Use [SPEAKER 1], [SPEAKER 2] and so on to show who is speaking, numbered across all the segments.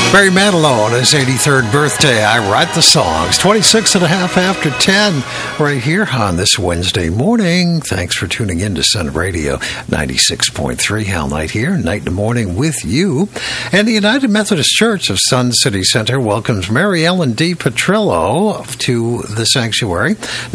[SPEAKER 1] Barry Manilow on his 83rd birthday. I write the songs. 26 and a half after 10 right here on this Wednesday morning. Thanks for tuning in to Sun Radio 96.3. Hal Knight here, night in the morning with you. And the United Methodist Church of Sun City Center welcomes Mary Ellen D. Petrillo to the sanctuary.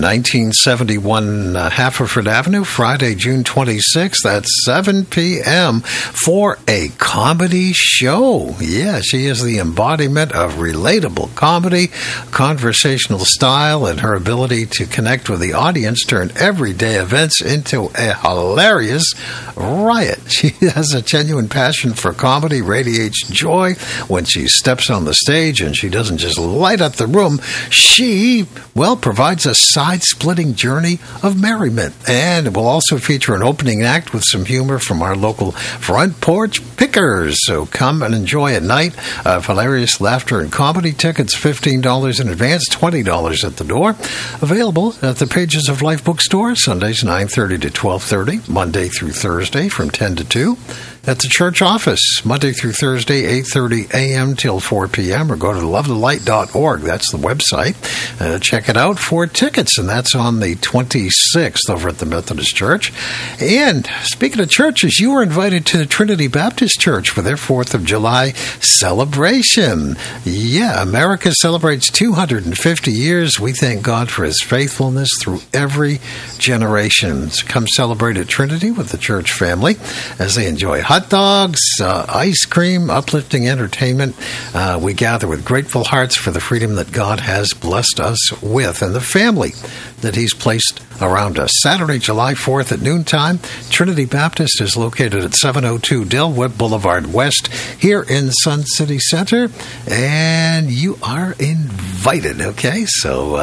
[SPEAKER 1] 1971 Haverford Avenue, Friday, June 26th at 7 p.m. for a comedy show. Yeah, she is the embodiment of relatable comedy, conversational style, and her ability to connect with the audience turn everyday events into a hilarious riot. She has a genuine passion for comedy, radiates joy when she steps on the stage, and she doesn't just light up the room. She, provides a side-splitting journey of merriment, and it will also feature an opening act with some humor from our local Front Porch Pickers. So come and enjoy a night of hilarious laughter and comedy. Tickets $15 in advance, $20 at the door. Available at the Pages of Life bookstore, Sundays 9:30 to 12:30, Monday through Thursday from 10 to 2. At the church office, Monday through Thursday, 8:30 a.m. till 4 p.m., or go to lovethelight.org. That's the website. Check it out for tickets, and that's on the 26th over at the Methodist Church. And speaking of churches, you were invited to the Trinity Baptist Church for their 4th of July celebration. Yeah, America celebrates 250 years. We thank God for his faithfulness through every generation. So come celebrate at Trinity with the church family as they enjoy hot dogs, ice cream, uplifting entertainment. We gather with grateful hearts for the freedom that God has blessed us with and the family that he's placed around us. Saturday, July 4th at noontime, Trinity Baptist is located at 702 Del Webb Boulevard West here in Sun City Center, and you are invited, okay? So,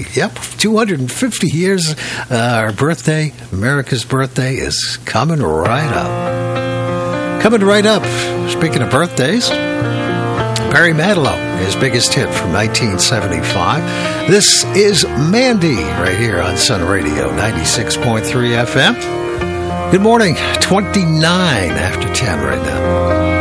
[SPEAKER 1] 250 years, our birthday, America's birthday, is coming right up. Coming right up, speaking of birthdays, Barry Manilow, his biggest hit from 1975. This is Mandy right here on Sun Radio 96.3 FM. Good morning, 29 after 10 right now.